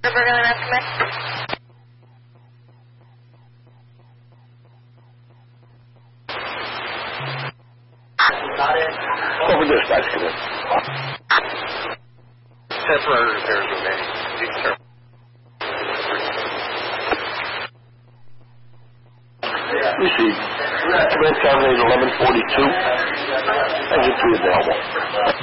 Berlin estimate. Over dispatch, come in. Temporary repairs remaining. Be careful. Received. Command 781142. Engine 3 available.